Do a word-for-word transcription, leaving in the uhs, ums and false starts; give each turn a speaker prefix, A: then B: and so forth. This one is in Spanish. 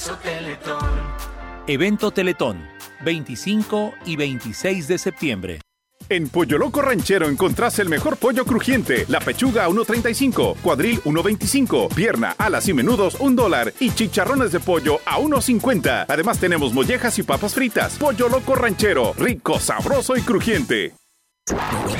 A: Teletón.
B: Evento Teletón, veinticinco y veintiséis de septiembre.
C: En Pollo Loco Ranchero encontrás el mejor pollo crujiente. La pechuga a uno treinta y cinco, cuadril uno veinticinco, pierna, alas y menudos un dólar y chicharrones de pollo a uno cincuenta. Además tenemos mollejas y papas fritas. Pollo Loco Ranchero, rico, sabroso y crujiente.